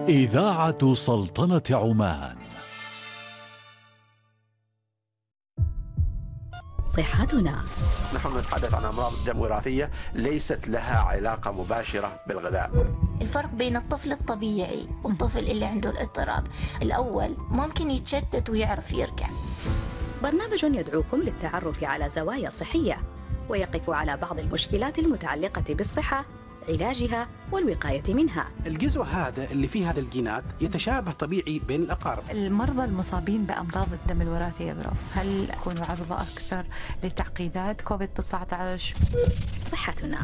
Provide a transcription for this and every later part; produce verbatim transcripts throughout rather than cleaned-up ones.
إذاعة سلطنة عمان. صحتنا. نحن نتحدث عن أمراض الدم الوراثية ليست لها علاقة مباشرة بالغذاء. الفرق بين الطفل الطبيعي والطفل اللي عنده الاضطراب، الأول ممكن يتشتت ويعرف يرجع. برنامج يدعوكم للتعرف على زوايا صحية ويقف على بعض المشكلات المتعلقة بالصحة، علاجها والوقاية منها. الجزء هذا اللي فيه هذا الجينات يتشابه طبيعي بين الأقارب. المرضى المصابين بأمراض الدم الوراثية برو هل يكونوا عرضة أكثر لتعقيدات كوفيد تسعة عشر؟ صحتنا.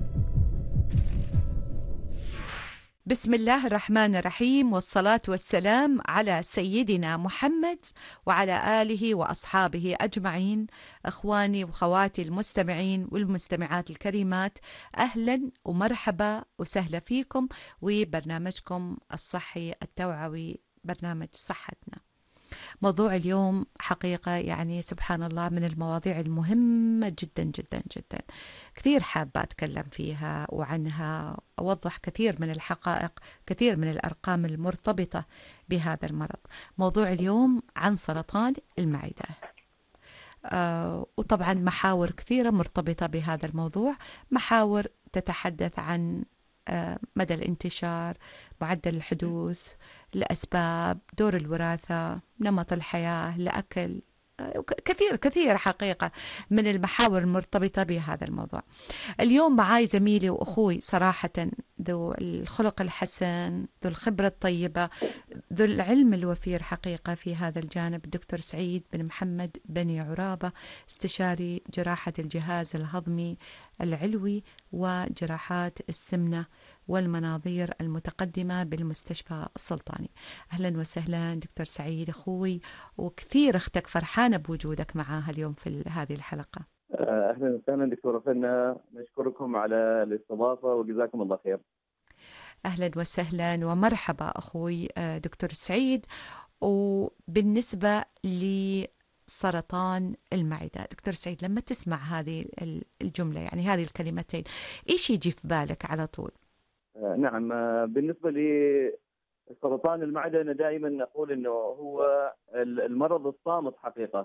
بسم الله الرحمن الرحيم، والصلاة والسلام على سيدنا محمد وعلى آله وأصحابه أجمعين. أخواني وخواتي المستمعين والمستمعات الكريمات، أهلا ومرحبا وسهلا فيكم وبرنامجكم الصحي التوعوي، برنامج صحتنا. موضوع اليوم حقيقة يعني سبحان الله من المواضيع المهمة جدا جدا جدا، كثير حابة أتكلم فيها وعنها، أوضح كثير من الحقائق، كثير من الأرقام المرتبطة بهذا المرض. موضوع اليوم عن سرطان المعدة، آه وطبعا محاور كثيرة مرتبطة بهذا الموضوع، محاور تتحدث عن آه مدى الانتشار، معدل الحدوث، الأسباب، دور الوراثة، نمط الحياة، الأكل، كثير كثير حقيقة من المحاور المرتبطة بهذا الموضوع. اليوم معاي زميلي وأخوي صراحة، ذو الخلق الحسن، ذو الخبرة الطيبة، ذو العلم الوفير حقيقة في هذا الجانب، الدكتور سعيد بن محمد بني عرابة، استشاري جراحة الجهاز الهضمي العلوي وجراحات السمنة والمناظير المتقدمة بالمستشفى السلطاني. أهلا وسهلا دكتور سعيد أخوي، وكثير أختك فرحانة بوجودك معها اليوم في هذه الحلقة. أهلا وسهلا دكتورة فنة، نشكركم على الاستضافة وجزاكم الله خير. أهلا وسهلا ومرحبا أخوي دكتور سعيد. وبالنسبة لسرطان المعدة، دكتور سعيد، لما تسمع هذه الجملة، يعني هذه الكلمتين، إيش يجي في بالك على طول؟ نعم، بالنسبة لسرطان المعدة أنا دائما أقول أنه هو المرض الصامت حقيقة.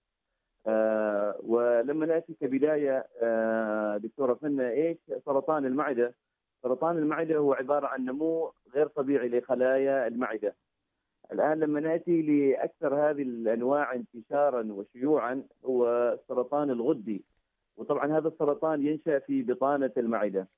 ولما نأتي كبداية دكتورة فنة، إيش سرطان المعدة؟ سرطان المعدة هو عبارة عن نمو غير طبيعي لخلايا المعدة. الآن لما نأتي لأكثر هذه الأنواع انتشارا وشيوعا هو السرطان الغدي، وطبعا هذا السرطان ينشأ في بطانة المعدة.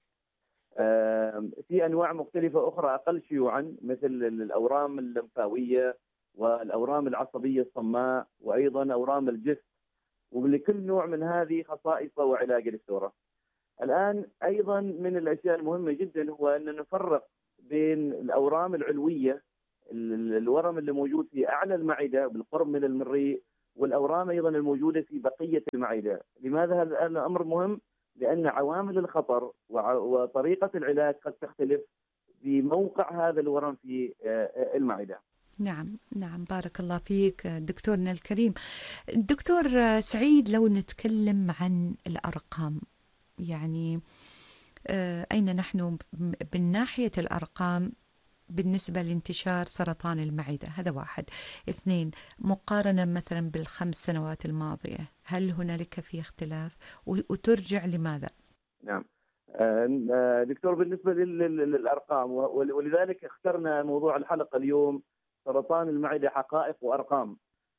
في أنواع مختلفة أخرى أقل شيوعا، مثل الأورام اللمفاوية والأورام العصبية الصماء وأيضا أورام الجسم، ولكل نوع من هذه خصائصه وعلاج دكتورة. الآن أيضا من الأشياء المهمة جدا هو أن نفرق بين الأورام العلوية، الورم اللي موجود في أعلى المعدة بالقرب من المريء، والأورام أيضا الموجودة في بقية المعدة. لماذا هذا الأمر مهم؟ لأن عوامل الخطر وطريقة العلاج قد تختلف بموقع هذا الورم في المعدة. نعم نعم، بارك الله فيك دكتورنا الكريم. دكتور سعيد، لو نتكلم عن الأرقام، يعني أين نحن من ناحية الأرقام بالنسبة لانتشار سرطان المعدة؟ هذا واحد. اثنين، مقارنة مثلا بالخمس سنوات الماضية، هل هنالك في اختلاف وترجع لماذا؟ نعم دكتور، بالنسبة للأرقام، ولذلك اخترنا موضوع الحلقة اليوم سرطان المعدة حقائق وأرقام.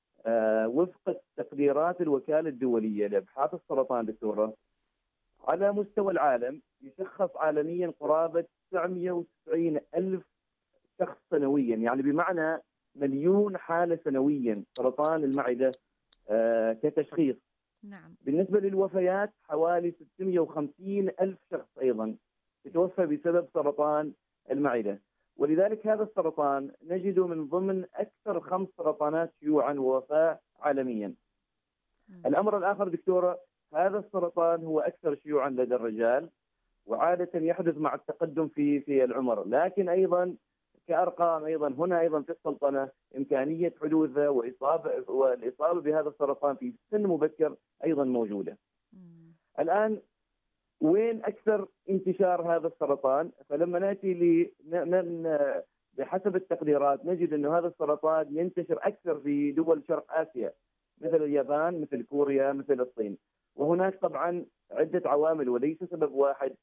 وفق تقديرات الوكالة الدولية لأبحاث السرطان دكتورة، على مستوى العالم يشخص عالميا قرابة تسعمئة وتسعين ألف شخص سنويا، يعني بمعنى مليون حالة سنويا سرطان المعدة آه كتشخيص. نعم. بالنسبة للوفيات حوالي ستمئة وخمسين ألف شخص أيضا يتوفى بسبب سرطان المعدة. ولذلك هذا السرطان نجده من ضمن أكثر خمس سرطانات شيوعا ووفاة عالميا. م. الأمر الآخر دكتورة، هذا السرطان هو أكثر شيوعا لدى الرجال، وعادة يحدث مع التقدم في في العمر، لكن أيضا كأرقام أيضا هنا أيضا في السلطنة إمكانية حدوثه وإصابة والإصابة بهذا السرطان في سن مبكر أيضا موجودة. مم. الآن وين أكثر انتشار هذا السرطان؟ فلما نأتي بحسب التقديرات نجد أنه هذا السرطان ينتشر أكثر في دول شرق آسيا مثل اليابان، مثل كوريا، مثل الصين. وهناك طبعا عدة عوامل وليس سبب واحد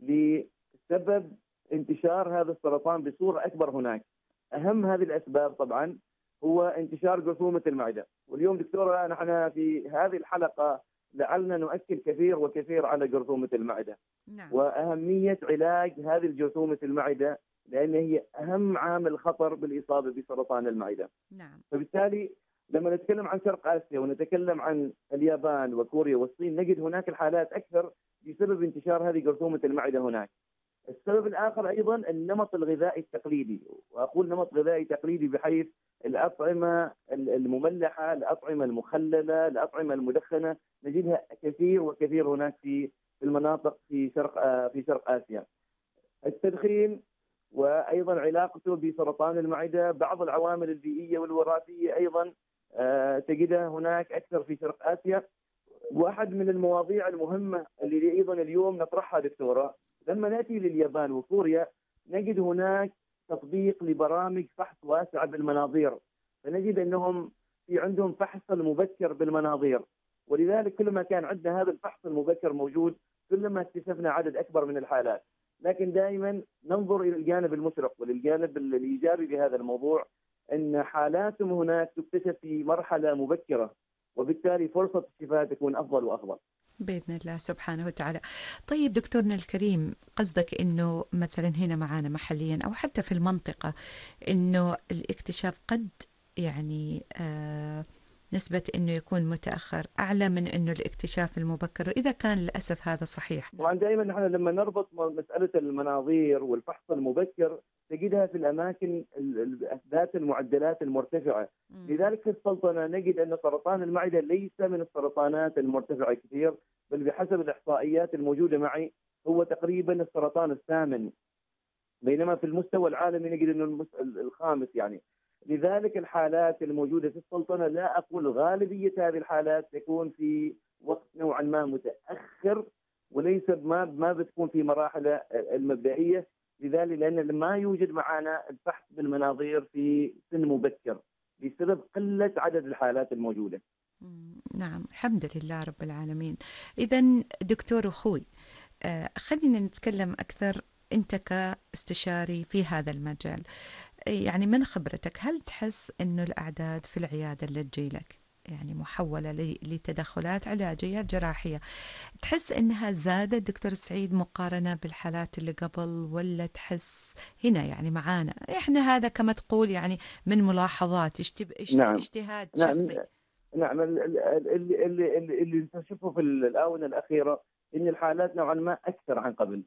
لسبب انتشار هذا السرطان بصورة أكبر هناك. أهم هذه الأسباب طبعا هو انتشار جرثومة المعدة. واليوم دكتورة نحن في هذه الحلقة لعلنا نؤكد كثير وكثير على جرثومة المعدة. نعم. وأهمية علاج هذه جرثومة المعدة، لأن هي أهم عامل خطر بالإصابة بسرطان المعدة. نعم. فبالتالي لما نتكلم عن شرق آسيا ونتكلم عن اليابان وكوريا والصين نجد هناك الحالات أكثر بسبب انتشار هذه جرثومة المعدة هناك. السبب الآخر أيضا النمط الغذائي التقليدي، وأقول نمط غذائي تقليدي بحيث الأطعمة المملحة، الأطعمة المخللة، الأطعمة المدخنة نجدها كثير وكثير هناك في المناطق في شرق في شرق آسيا. التدخين وأيضا علاقته بسرطان المعدة، بعض العوامل البيئية والوراثية أيضا تجدها هناك أكثر في شرق آسيا. واحد من المواضيع المهمة اللي أيضا اليوم نطرحها دكتورة، لما نأتي لليابان وكوريا نجد هناك تطبيق لبرامج فحص واسعة بالمناظير، فنجد أنهم في عندهم فحص المبكر بالمناظير، ولذلك كلما كان عندنا هذا الفحص المبكر موجود كلما اكتشفنا عدد أكبر من الحالات. لكن دائما ننظر إلى الجانب المشرق والجانب الإيجابي بهذا الموضوع، أن حالاتهم هناك تكتشف في مرحلة مبكرة، وبالتالي فرصة الشفاء تكون أفضل وأفضل بإذن الله سبحانه وتعالى. طيب دكتورنا الكريم، قصدك أنه مثلا هنا معانا محليا أو حتى في المنطقة أنه الاكتشاف قد يعني آه نسبة أنه يكون متأخر أعلى من أنه الاكتشاف المبكر، وإذا كان للأسف هذا صحيح؟ طبعا دائما نحن لما نربط مسألة المناظير والفحص المبكر تجدها في الأماكن ذات المعدلات المرتفعة. م. لذلك في السلطنة نجد أن سرطان المعدة ليس من السرطانات المرتفعة كثير، بل بحسب الإحصائيات الموجودة معي هو تقريبا السرطان الثامن، بينما في المستوى العالمي نجد أنه الخامس يعني. لذلك الحالات الموجودة في السلطنة لا أقول غالبية هذه الحالات تكون في وقت نوعا ما متأخر، وليس ما ما بتكون في مراحل المبدئية، لذلك لأن ما يوجد معنا الفحص بالمناظير في سن مبكر بسبب قلة عدد الحالات الموجودة. نعم، الحمد لله رب العالمين. إذن دكتور أخوي، آه خلينا نتكلم أكثر، أنت كاستشاري في هذا المجال، يعني من خبرتك هل تحس أنه الأعداد في العيادة اللي تجيلك يعني محولة لتدخلات علاجية جراحية، تحس أنها زادت دكتور سعيد مقارنة بالحالات اللي قبل، ولا تحس هنا يعني معانا إحنا هذا كما تقول يعني من ملاحظات اجتهاد نعم. شخصي؟ نعم، اللي, اللي, اللي, اللي نشوفه في الآونة الأخيرة إن الحالات نوعا ما أكثر عن قبل.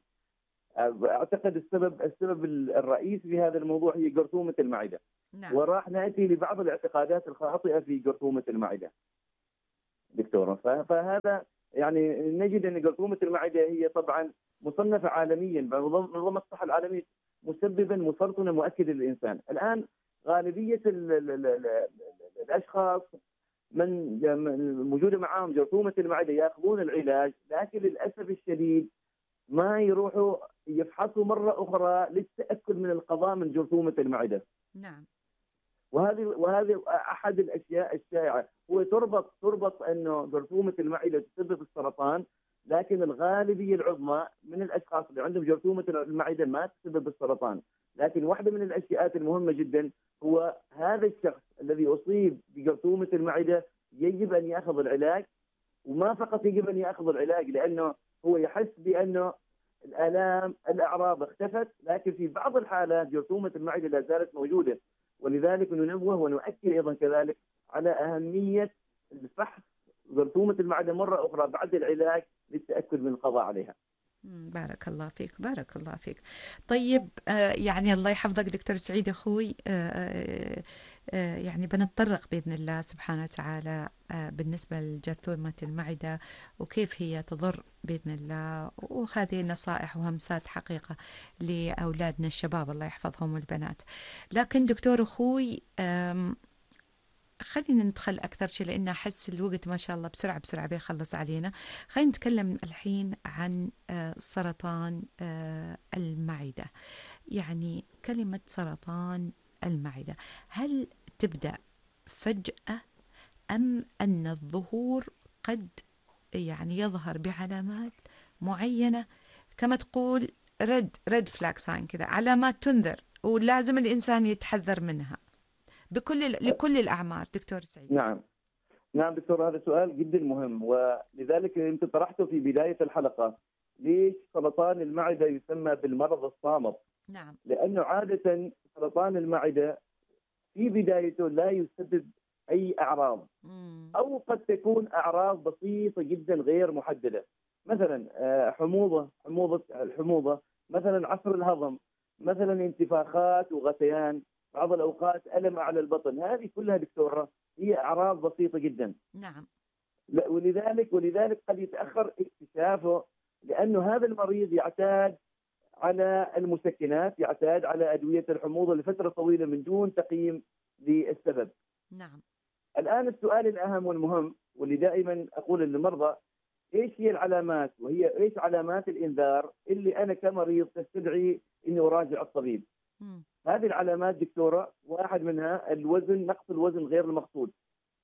أعتقد السبب السبب الرئيسي في هذا الموضوع هي جرثومة المعدة. نعم. وراح نأتي لبعض الاعتقادات الخاطئة في جرثومة المعدة دكتورة. فهذا يعني نجد أن جرثومة المعدة هي طبعا مصنفة عالميا بمنظمة الصحة العالمية مسببا مسرطنا مؤكدا للإنسان. الآن غالبية ال ال ال ال الأشخاص من موجودة معهم جرثومة المعدة يأخذون العلاج، لكن للأسف الشديد ما يروحوا يفحصوا مرة أخرى للتأكد من القضاء من جرثومة المعدة. نعم. وهذه وهذه أحد الأشياء الشائعة، هو تربط تربط أنه جرثومة المعدة تسبب السرطان، لكن الغالبية العظمى من الأشخاص اللي عندهم جرثومة المعدة ما تسبب السرطان. لكن واحدة من الأشياء المهمة جدا هو هذا الشخص الذي أصيب بجرثومة المعدة يجب أن يأخذ العلاج، وما فقط يجب أن يأخذ العلاج لأنه هو يحس بأنه الآلام الأعراض اختفت، لكن في بعض الحالات جرثومة المعدة لا زالت موجودة، ولذلك ننوه ونؤكد أيضا كذلك على أهمية الفحص جرثومة المعدة مرة أخرى بعد العلاج للتأكد من القضاء عليها. بارك الله فيك، بارك الله فيك. طيب آه يعني الله يحفظك دكتور سعيد أخوي، آه آه يعني بنتطرق بإذن الله سبحانه وتعالى آه بالنسبة لجرثومة المعدة وكيف هي تضر بإذن الله، وهذه نصائح وهمسات حقيقة لأولادنا الشباب الله يحفظهم والبنات. لكن دكتور أخوي خلينا ندخل أكثر شيء لأن أحس الوقت ما شاء الله بسرعة بسرعة بيخلص علينا. خلينا نتكلم الحين عن آه، سرطان آه، المعدة. يعني كلمة سرطان المعدة هل تبدأ فجأة أم أن الظهور قد يعني يظهر بعلامات معينة كما تقول ريد ريد فلاج ساين كذا، علامات تنذر ولازم الإنسان يتحذر منها بكل لكل الأعمار دكتور سعيد؟ نعم نعم دكتور، هذا سؤال جدا مهم، ولذلك أنت طرحته في بداية الحلقة. ليش سرطان المعدة يسمى بالمرض الصامت؟ نعم. لأنه عادة سرطان المعدة في بدايته لا يسبب أي أعراض، مم. أو قد تكون أعراض بسيطة جدا غير محددة، مثلا آه، حموضة حموضة الحموضة مثلا عسر الهضم، مثلا انتفاخات وغثيان، بعض الأوقات ألم على البطن. هذه كلها دكتورة هي أعراض بسيطة جدا. نعم. لا- ولذلك ولذلك قد يتأخر اكتشافه، لأنه هذا المريض يعتاد على المسكنات، يعتاد على أدوية الحموضة لفترة طويلة من دون تقييم للسبب. نعم. الآن السؤال الأهم والمهم واللي دائما أقول للمرضى، إيش هي العلامات وهي إيش علامات الإنذار اللي أنا كمريض تستدعي إني أراجع الطبيب؟ مم. هذه العلامات دكتورة، واحد منها الوزن، نقص الوزن غير المقصود،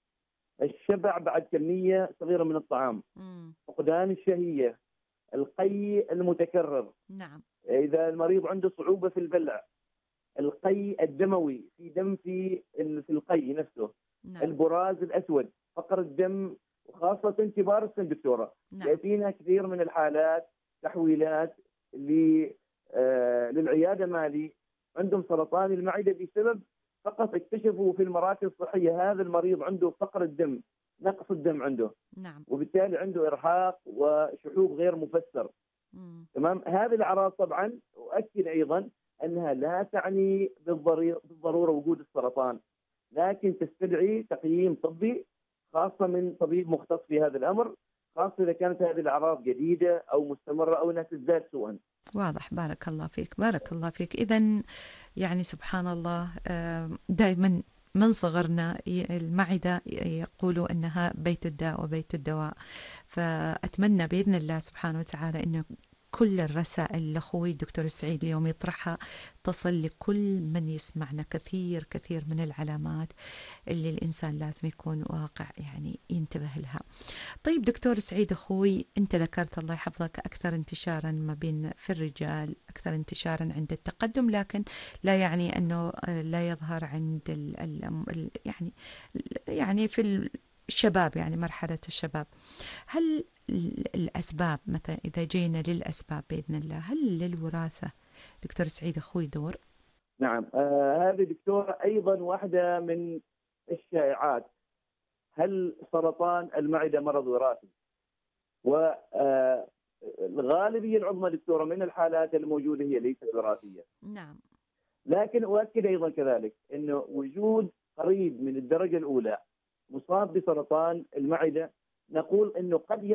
الشبع بعد كمية صغيرة من الطعام، مم. فقدان الشهية، القي المتكرر، نعم. إذا المريض عنده صعوبة في البلع، القي الدموي، في دم في في القي نفسه، نعم. البراز الأسود، فقر الدم، وخاصة كبار السن دكتورة. نعم. يأتينا كثير من الحالات تحويلات ل- آه، للعيادة مالي عندهم سرطان المعدة بسبب فقط اكتشفوا في المراكز الصحية هذا المريض عنده فقر الدم، نقص الدم عنده، نعم. وبالتالي عنده إرهاق وشحوب غير مفسر. مم. تمام. هذه الأعراض طبعا أؤكد أيضا أنها لا تعني بالضري- بالضرورة وجود السرطان، لكن تستدعي تقييم طبي خاصة من طبيب مختص في هذا الأمر، خاصة إذا كانت هذه الأعراض جديدة أو مستمرة أو أنها تزداد سوءا. واضح. بارك الله فيك، بارك الله فيك. إذن يعني سبحان الله، دائما من صغرنا ي- المعدة يقولوا أنها بيت الداء وبيت الدواء، فأتمنى بإذن الله سبحانه وتعالى أنه كل الرسائل اللي أخوي الدكتور سعيد اليوم يطرحها تصل لكل من يسمعنا. كثير كثير من العلامات اللي الإنسان لازم يكون واقع يعني ينتبه لها. طيب دكتور سعيد أخوي، أنت ذكرت الله يحفظك أكثر انتشارا ما بين في الرجال، أكثر انتشارا عند التقدم، لكن لا يعني أنه لا يظهر عند ال ال يعني يعني في الشباب، يعني مرحلة الشباب. هل الأسباب مثلا إذا جينا للأسباب بإذن الله، هل للوراثة دكتور سعيد أخوي دور؟ نعم. آه هذه دكتورة أيضا واحدة من الشائعات، هل سرطان المعدة مرض وراثي؟ والغالبية العظمى دكتورة من الحالات الموجودة هي ليست وراثية. نعم. لكن أؤكد أيضا كذلك أنه وجود قريب من الدرجة الأولى مصاب بسرطان المعدة، نقول أنه قد